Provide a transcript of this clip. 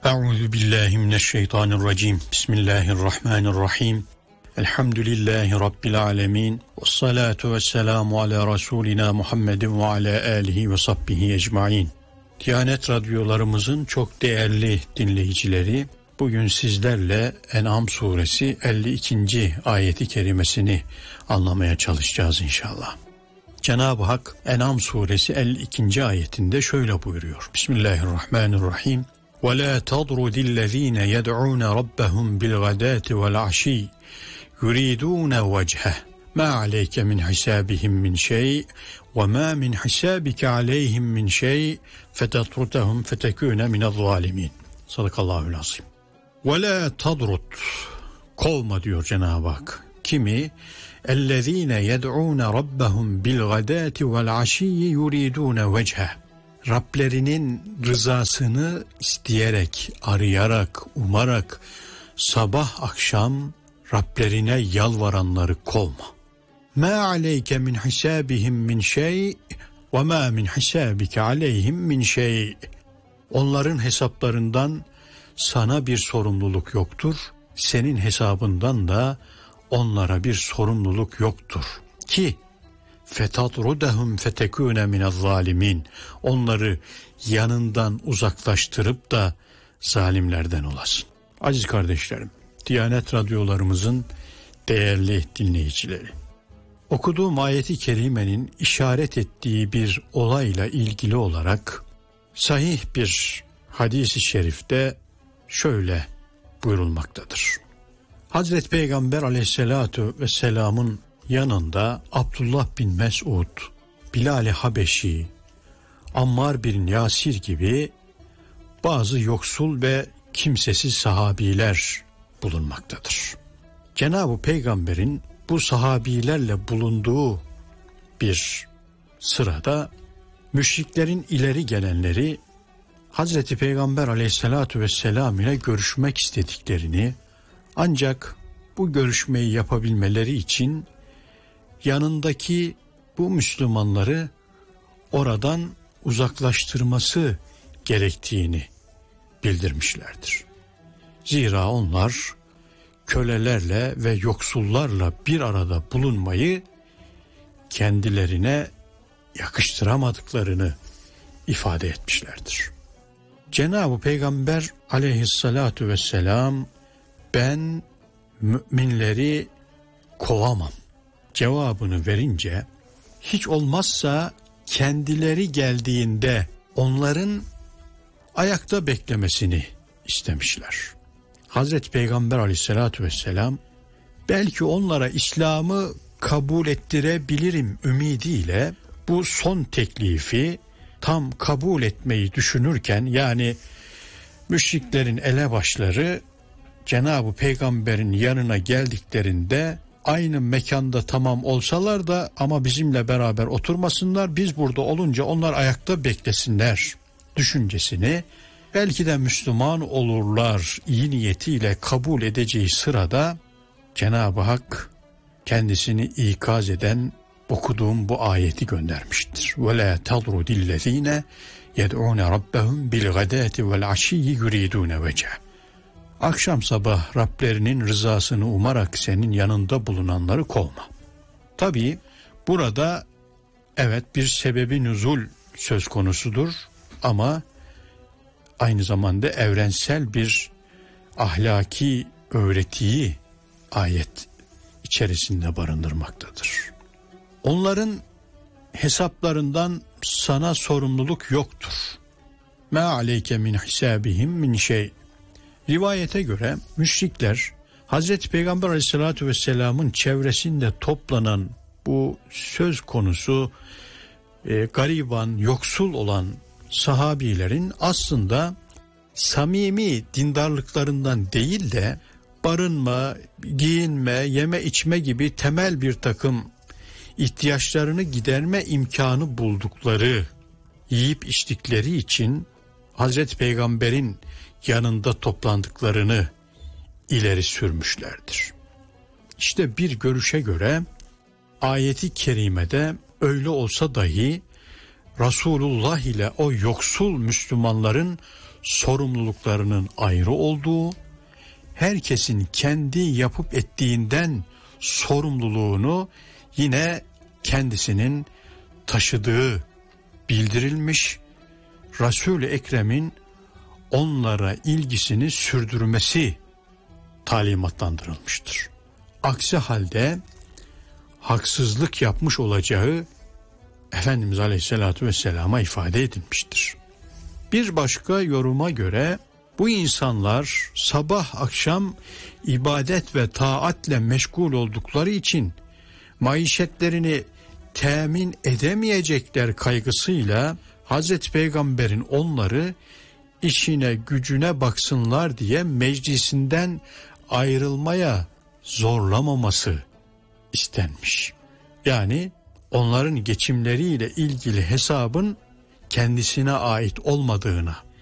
Euzu billahi mineşşeytanirracim. Bismillahirrahmanirrahim. Elhamdülillahi Rabbil alemin. Vessalatu vesselamu ala Resulina Muhammedin ve ala alihi ve sahbihi ecmain. Diyanet radyolarımızın çok değerli dinleyicileri, bugün sizlerle En'am suresi 52. ayeti kerimesini anlamaya çalışacağız inşallah. Cenab-ı Hak En'am suresi 52. ayetinde şöyle buyuruyor. Bismillahirrahmanirrahim. وَلَا تَضْرُدِ الَّذ۪ينَ يَدْعُونَ رَبَّهُمْ بِالْغَدَاةِ وَالْعَشِيِّ يُرِيدُونَ وَجْهَهُ مَا عَلَيْكَ مِنْ حِسَابِهِمْ مِنْ شَيْءٍ وَمَا مِنْ حِسَابِكَ عَلَيْهِمْ مِنْ شَيْءٍ فَتَطْرُدَهُمْ فَتَكُونَ مِنَ الظَّالِمِينَ. Sadakallahul azim. وَلَا تَضْرُدْ, kovma diyor Cenab-ı Hak. Kimi? اَلَّذ۪ينَ يَدْعُونَ رَبَّهُمْ بِالْغَدَاةِ وَالْعَشِيِّ يُرِيدُونَ وَجْهَهُ. Rablerinin rızasını isteyerek, arayarak, umarak sabah akşam Rablerine yalvaranları kovma. مَا عَلَيْكَ مِنْ حِسَابِهِمْ مِنْ شَيْءٍ وَمَا مِنْ حِسَابِكَ عَلَيْهِمْ مِنْ شَيْءٍ. Onların hesaplarından sana bir sorumluluk yoktur, senin hesabından da onlara bir sorumluluk yoktur ki فَتَطْرُدَهُمْ فَتَكُونَ مِنَ الظَّالِمِينَ. Onları yanından uzaklaştırıp da zalimlerden olasın. Aziz kardeşlerim, Diyanet radyolarımızın değerli dinleyicileri, okuduğum ayeti kerimenin işaret ettiği bir olayla ilgili olarak sahih bir hadis-i şerifte şöyle buyurulmaktadır. Hazreti Peygamber aleyhissalatu vesselamın yanında Abdullah bin Mesud, Bilal-i Habeşi, Ammar bin Yasir gibi bazı yoksul ve kimsesiz sahabiler bulunmaktadır. Cenab-ı Peygamber'in bu sahabilerle bulunduğu bir sırada müşriklerin ileri gelenleri Hazreti Peygamber aleyhissalatu vesselam ile görüşmek istediklerini, ancak bu görüşmeyi yapabilmeleri için yanındaki bu Müslümanları oradan uzaklaştırması gerektiğini bildirmişlerdir. Zira onlar kölelerle ve yoksullarla bir arada bulunmayı kendilerine yakıştıramadıklarını ifade etmişlerdir. Cenab-ı Peygamber aleyhissalatu vesselam, ben müminleri kovamam cevabını verince, hiç olmazsa kendileri geldiğinde onların ayakta beklemesini istemişler. Hazreti Peygamber aleyhissalatu vesselam, belki onlara İslam'ı kabul ettirebilirim ümidiyle bu son teklifi tam kabul etmeyi düşünürken, yani müşriklerin elebaşları Cenab-ı Peygamber'in yanına geldiklerinde aynı mekanda tamam olsalar da ama bizimle beraber oturmasınlar, biz burada olunca onlar ayakta beklesinler düşüncesini, belki de Müslüman olurlar iyi niyetiyle kabul edeceği sırada Cenab-ı Hak kendisini ikaz eden okuduğum bu ayeti göndermiştir. وَلَا تَضْرُدِ الَّذ۪ينَ يَدْعُونَ رَبَّهُمْ بِالْغَدَاةِ وَالْعَشِيِّ يُرِيدُونَ وَجْهَهُ. Akşam sabah Rablerinin rızasını umarak senin yanında bulunanları kovma. Tabii burada evet bir sebebi nüzul söz konusudur ama aynı zamanda evrensel bir ahlaki öğretiyi ayet içerisinde barındırmaktadır. Onların hesaplarından sana sorumluluk yoktur. مَا عَلَيْكَ مِنْ حِسَابِهِمْ مِنْ شَيْءٍ. Rivayete göre müşrikler Hazreti Peygamber aleyhissalatu vesselamın çevresinde toplanan bu söz konusu gariban, yoksul olan sahabilerin aslında samimi dindarlıklarından değil de barınma, giyinme, yeme içme gibi temel bir takım ihtiyaçlarını giderme imkanı buldukları, yiyip içtikleri için Hazreti Peygamber'in yanında toplandıklarını ileri sürmüşlerdir. İşte bir görüşe göre ayeti kerimede öyle olsa dahi Resulullah ile o yoksul Müslümanların sorumluluklarının ayrı olduğu, herkesin kendi yapıp ettiğinden sorumluluğunu yine kendisinin taşıdığı bildirilmiş, Resul-i Ekrem'in onlara ilgisini sürdürmesi talimatlandırılmıştır. Aksi halde haksızlık yapmış olacağı Efendimiz Aleyhisselatü Vesselam'a ifade edilmiştir. Bir başka yoruma göre bu insanlar sabah akşam ibadet ve taatle meşgul oldukları için maişetlerini temin edemeyecekler kaygısıyla Hazreti Peygamber'in onları işine gücüne baksınlar diye meclisinden ayrılmaya zorlamaması istenmiş. Yani onların geçimleriyle ilgili hesabın kendisine ait olmadığına,